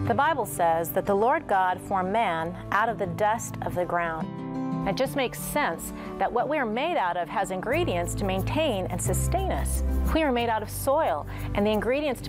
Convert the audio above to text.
The Bible says that the Lord God formed man out of the dust of the ground. It just makes sense that what we are made out of has ingredients to maintain and sustain us. We are made out of soil, and the ingredients to